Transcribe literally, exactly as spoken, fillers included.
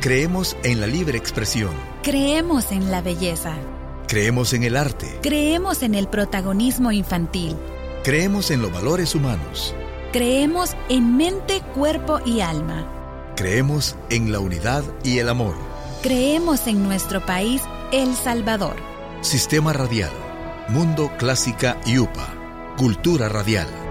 Creemos en la libre expresión. Creemos en la belleza. Creemos en el arte. Creemos en el protagonismo infantil. Creemos en los valores humanos. Creemos en mente, cuerpo y alma. Creemos en la unidad y el amor. Creemos en nuestro país, El Salvador. Sistema Radial, Mundo Clásica y U P A. Cultura Radial.